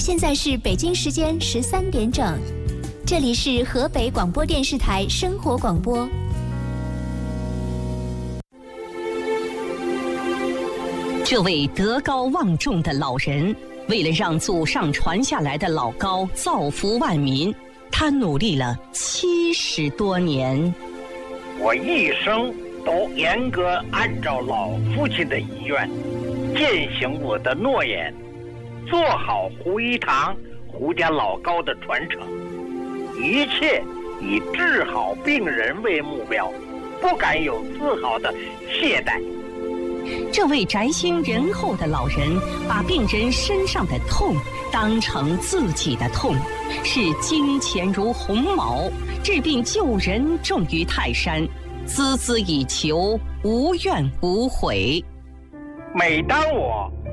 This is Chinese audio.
现在是北京时间13点整，这里是河北广播电视台生活广播。 这位德高望重的老人，为了让祖上传下来的老高造福万民，他努力了70多年。 我一生都严格按照老父亲的遗愿，践行我的诺言，做好胡一堂、胡家老高的传承，一切以治好病人为目标，不敢有丝毫的懈怠。 这位宅心仁厚的老人，把病人身上的痛当成自己的痛，视金钱如鸿毛，治病救人重于泰山，孜孜以求，无怨无悔。 每当我